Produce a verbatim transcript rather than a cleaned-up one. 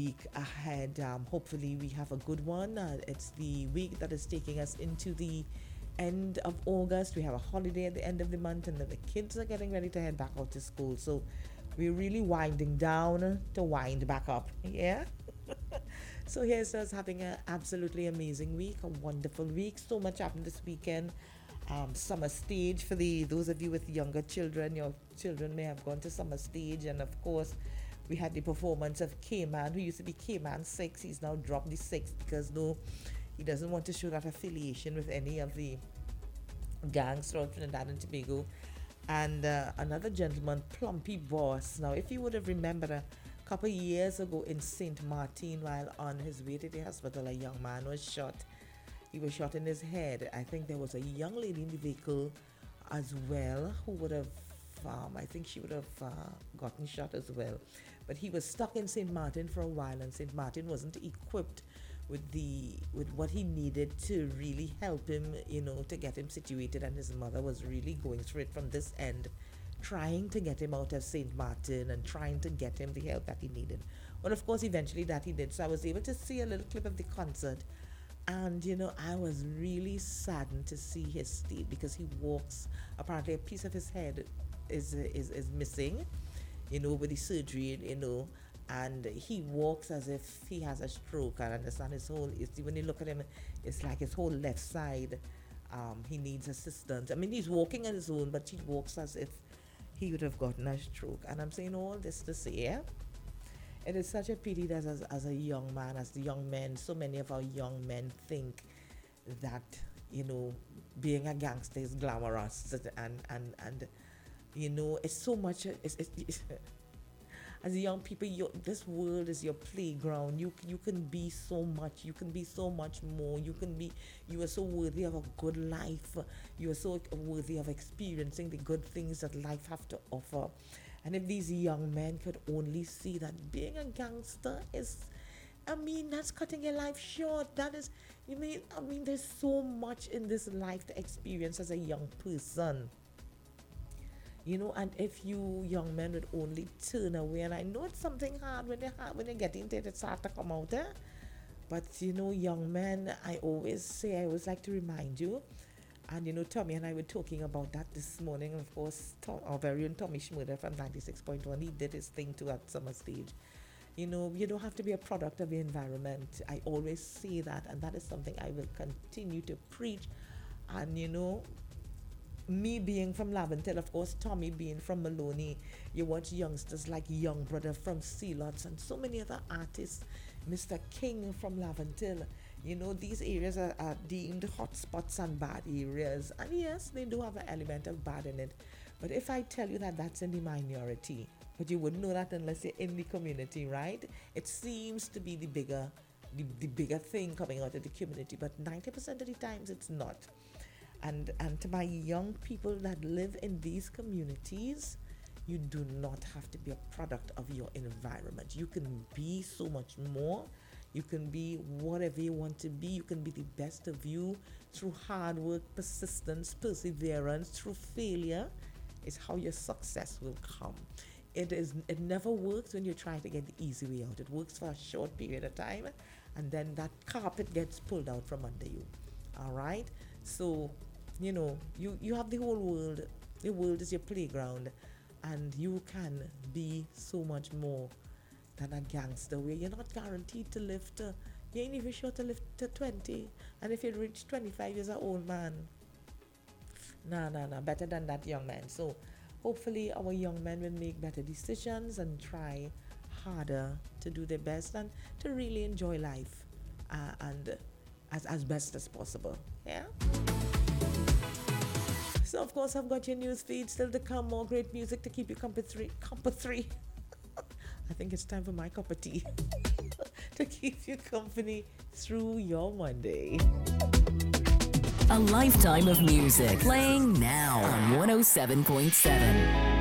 week ahead. Um, hopefully, we have a good one. Uh, it's the week that is taking us into the end of August. We have a holiday at the end of the month, and then the kids are getting ready to head back out to school. So we're really winding down to wind back up. Yeah. So here's us having an absolutely amazing week, a wonderful week. So much happened this weekend. Um, summer stage for the those of you with younger children. Your children may have gone to summer stage, and of course, we had the performance of K-Man, who used to be K-Man six. He's now dropped the six because no, he doesn't want to show that affiliation with any of the gangs throughout Trinidad and Tobago. And uh, another gentleman, Plumpy Boss. Now, if you would have remembered a couple of years ago in Saint Martin, while on his way to the hospital, a young man was shot. He was shot in his head. I think there was a young lady in the vehicle as well who would have, um, I think she would have uh, gotten shot as well. But he was stuck in Saint Martin for a while, and Saint Martin wasn't equipped with the with what he needed to really help him, you know, to get him situated. And his mother was really going through it from this end, trying to get him out of Saint Martin and trying to get him the help that he needed. Well, of course, eventually that he did. So I was able to see a little clip of the concert. And, you know, I was really saddened to see his state because he walks, apparently a piece of his head is is, is missing, you know, with the surgery, you know, and he walks as if he has a stroke. I understand his whole, it's, when you look at him, it's like his whole left side, um, he needs assistance. I mean, he's walking on his own, but he walks as if he would have gotten a stroke. And I'm saying all this to say, yeah? It is such a pity that as, as a young man, as the young men, so many of our young men think that, you know, being a gangster is glamorous, and, and, and you know, it's so much, it's, it's, it's as young people, you, this world is your playground. You you can be so much. You can be so much more. You can be, you are so worthy of a good life. You are so worthy of experiencing the good things that life have to offer. And if these young men could only see that being a gangster is, I mean, that's cutting your life short. That is, you mean, I mean, there's so much in this life to experience as a young person. You know, and if you young men would only turn away, and I know it's something hard when you when you get into it, it's hard to come out there. Eh? But you know, young men, I always say, I always like to remind you. And you know, Tommy and I were talking about that this morning. Of course, Tom, our very own Tommy Schmurder from ninety-six point one, he did his thing too at summer stage. You know, you don't have to be a product of the environment. I always say that, and that is something I will continue to preach. And you know, me being from Laventille, of course, Tommy being from Maloney, you watch youngsters like Young Brother from Sealots and so many other artists, Mister King from Laventille. You know, these areas are, are deemed hot spots and bad areas. And yes, they do have an element of bad in it. But if I tell you that that's in the minority, but you wouldn't know that unless you're in the community, right? It seems to be the bigger, the, the bigger thing coming out of the community. But ninety percent of the times it's not. And and to my young people that live in these communities, you do not have to be a product of your environment. You can be so much more. You can be whatever you want to be. You can be the best of you through hard work, persistence, perseverance, through failure is how your success will come. It is. It never works when you try to get the easy way out. It works for a short period of time, and then that carpet gets pulled out from under you. All right? So, you know, you, you have the whole world. The world is your playground, and you can be so much more than a gangster, where you're not guaranteed to live to, you ain't even sure to live to twenty. And if you reach twenty-five years an old man, nah, nah, nah, better than that young man. So hopefully our young men will make better decisions and try harder to do their best and to really enjoy life uh, and as, as best as possible. Yeah? So of course I've got your news feed still to come, more great music to keep you company company. I think it's time for my cup of tea to keep you company through your Monday. A lifetime of music playing now on one oh seven point seven.